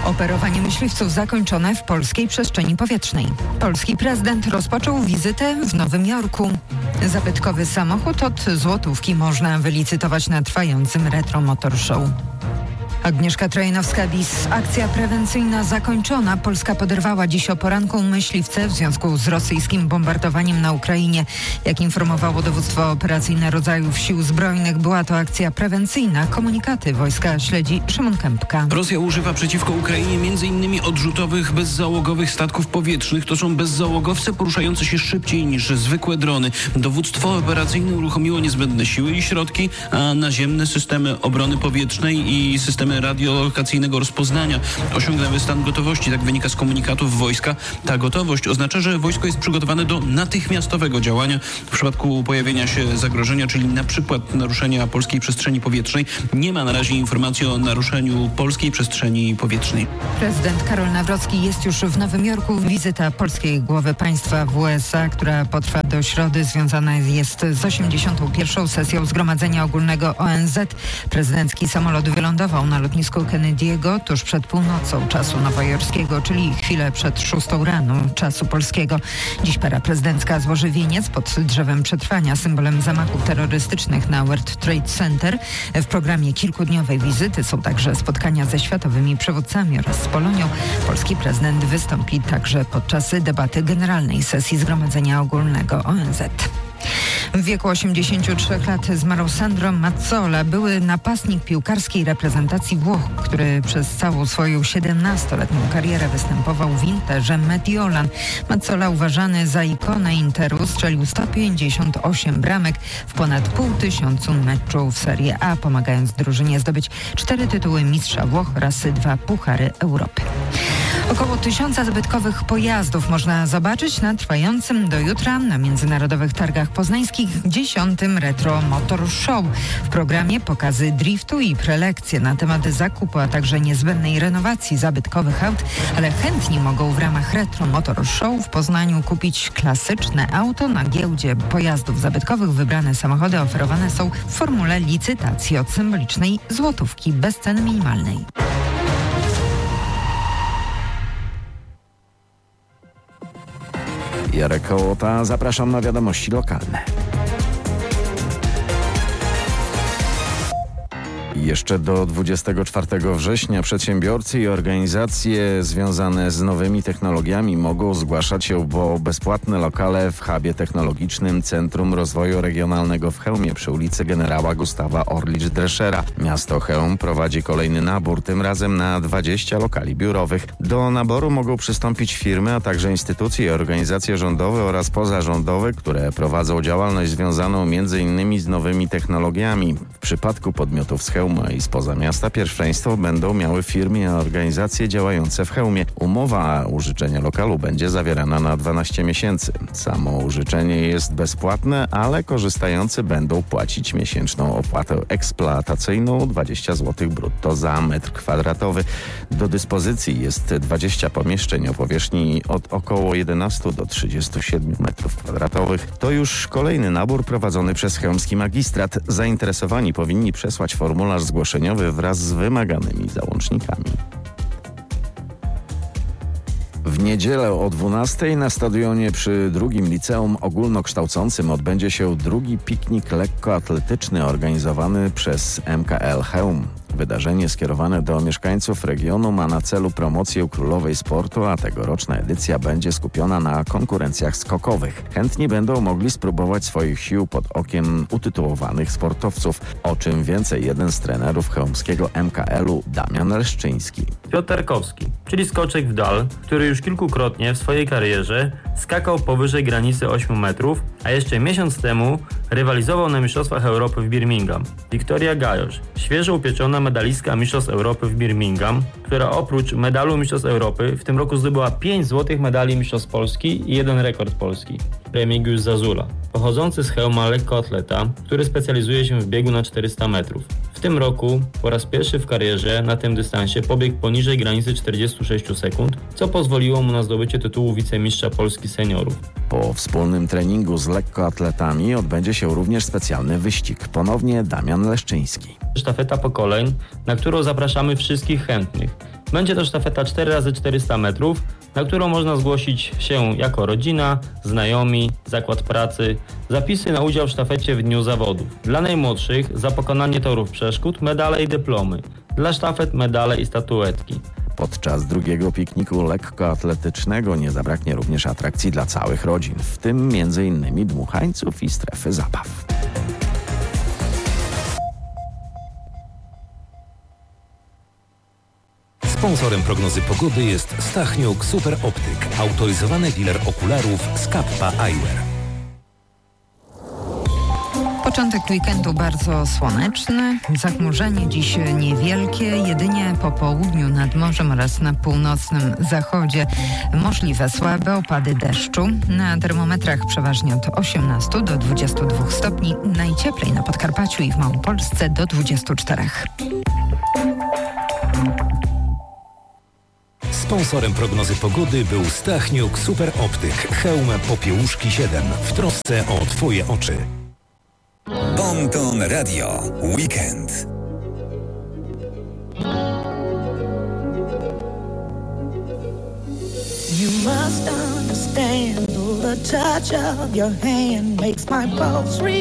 Operowanie myśliwców zakończone w polskiej przestrzeni powietrznej. Polski prezydent rozpoczął wizytę w Nowym Jorku. Zabytkowy samochód od złotówki można wylicytować na trwającym Retro Motor Show. Agnieszka Trojanowska-Bis. Akcja prewencyjna zakończona. Polska poderwała dziś o poranku myśliwce w związku z rosyjskim bombardowaniem na Ukrainie. Jak informowało dowództwo operacyjne rodzajów sił zbrojnych, była to akcja prewencyjna. Komunikaty wojska śledzi Szymon Kępka. Rosja używa przeciwko Ukrainie m.in. odrzutowych, bezzałogowych statków powietrznych. To są bezzałogowce poruszające się szybciej niż zwykłe drony. Dowództwo operacyjne uruchomiło niezbędne siły i środki, a naziemne systemy obrony powietrznej i systemy radiolokacyjnego rozpoznania osiągnęły stan gotowości. Tak wynika z komunikatów wojska. Ta gotowość oznacza, że wojsko jest przygotowane do natychmiastowego działania w przypadku pojawienia się zagrożenia, czyli na przykład naruszenia polskiej przestrzeni powietrznej. Nie ma na razie informacji o naruszeniu polskiej przestrzeni powietrznej. Prezydent Karol Nawrocki jest już w Nowym Jorku. Wizyta polskiej głowy państwa w USA, która potrwa do środy, związana jest z 81. sesją Zgromadzenia Ogólnego ONZ. Prezydencki samolot wylądował na lotnisku Kennedy'ego tuż przed północą czasu nowojorskiego, czyli chwilę przed 6 rano czasu polskiego. Dziś para prezydencka złoży wieniec pod drzewem przetrwania, symbolem zamachów terrorystycznych na World Trade Center. W programie kilkudniowej wizyty są także spotkania ze światowymi przywódcami oraz z Polonią. Polski prezydent wystąpi także podczas debaty generalnej sesji Zgromadzenia Ogólnego ONZ. W wieku 83 lat zmarł Sandro Mazzola, były napastnik piłkarskiej reprezentacji Włoch, który przez całą swoją 17-letnią karierę występował w Interze Mediolan. Mazzola, uważany za ikonę Interu, strzelił 158 bramek w ponad 500 meczów w Serie A, pomagając drużynie zdobyć 4 tytuły mistrza Włoch oraz 2 puchary Europy. Około 1000 zabytkowych pojazdów można zobaczyć na trwającym do jutra na Międzynarodowych Targach Poznańskich 10. Retro Motor Show. W programie pokazy driftu i prelekcje na temat zakupu, a także niezbędnej renowacji zabytkowych aut, ale chętni mogą w ramach Retro Motor Show w Poznaniu kupić klasyczne auto. Na giełdzie pojazdów zabytkowych wybrane samochody oferowane są w formule licytacji od symbolicznej złotówki bez ceny minimalnej. Jarek Kołota, zapraszam na wiadomości lokalne. Jeszcze do 24 września przedsiębiorcy i organizacje związane z nowymi technologiami mogą zgłaszać się po bezpłatne lokale w hubie technologicznym Centrum Rozwoju Regionalnego w Chełmie przy ulicy Generała Gustawa Orlicz-Dreschera. Miasto Chełm prowadzi kolejny nabór, tym razem na 20 lokali biurowych. Do naboru mogą przystąpić firmy, a także instytucje i organizacje rządowe oraz pozarządowe, które prowadzą działalność związaną m.in. z nowymi technologiami. W przypadku podmiotów z Chełma i spoza miasta pierwszeństwo będą miały firmy i organizacje działające w Chełmie. Umowa użyczenia lokalu będzie zawierana na 12 miesięcy. Samo użyczenie jest bezpłatne, ale korzystający będą płacić miesięczną opłatę eksploatacyjną 20 zł brutto za metr kwadratowy. Do dyspozycji jest 20 pomieszczeń o powierzchni od około 11 do 37 metrów kwadratowych. To już kolejny nabór prowadzony przez chełmski magistrat. Zainteresowani powinni przesłać formularz zgłoszeniowy wraz z wymaganymi załącznikami. W niedzielę o 12:00 na stadionie przy drugim liceum ogólnokształcącym odbędzie się drugi piknik lekkoatletyczny organizowany przez MKL Chełm. Wydarzenie skierowane do mieszkańców regionu ma na celu promocję królowej sportu, a tegoroczna edycja będzie skupiona na konkurencjach skokowych. Chętni będą mogli spróbować swoich sił pod okiem utytułowanych sportowców. O czym więcej jeden z trenerów chełmskiego MKL-u, Damian Leszczyński. Piotr Tarkowski, czyli skoczek w dal, który już kilkukrotnie w swojej karierze skakał powyżej granicy 8 metrów, a jeszcze miesiąc temu rywalizował na Mistrzostwach Europy w Birmingham. Wiktoria Gajosz, świeżo upieczona medalistka Mistrzostw Europy w Birmingham, która oprócz medalu Mistrzostw Europy w tym roku zdobyła 5 złotych medali Mistrzostw Polski i 1 rekord Polski. Remigiusz Zazula, pochodzący z Chełma lekkoatleta, który specjalizuje się w biegu na 400 metrów. W tym roku po raz pierwszy w karierze na tym dystansie pobiegł poniżej granicy 46 sekund, co pozwoliło mu na zdobycie tytułu wicemistrza Polski seniorów. Po wspólnym treningu z lekkoatletami odbędzie się również specjalny wyścig. Ponownie Damian Leszczyński. Sztafeta pokoleń, na którą zapraszamy wszystkich chętnych. Będzie to sztafeta 4x400 metrów, na którą można zgłosić się jako rodzina, znajomi, zakład pracy. Zapisy na udział w sztafecie w dniu zawodów. Dla najmłodszych za pokonanie torów przeszkód medale i dyplomy. Dla sztafet medale i statuetki. Podczas drugiego pikniku lekkoatletycznego nie zabraknie również atrakcji dla całych rodzin, w tym m.in. dmuchańców i strefy zabaw. Sponsorem prognozy pogody jest Stachniuk Super Optyk, autoryzowany dealer okularów z Kappa Eyewear. Początek weekendu bardzo słoneczny, zachmurzenie dziś niewielkie, jedynie po południu nad morzem oraz na północnym zachodzie możliwe słabe opady deszczu. Na termometrach przeważnie od 18 do 22 stopni, najcieplej na Podkarpaciu i w Małopolsce do 24. Sponsorem prognozy pogody był Stachniuk Super Optyk, hełm Popiełuszki 7 w trosce o Twoje oczy. Bon Ton Radio Weekend. You must understand, the touch of your hand makes my pulse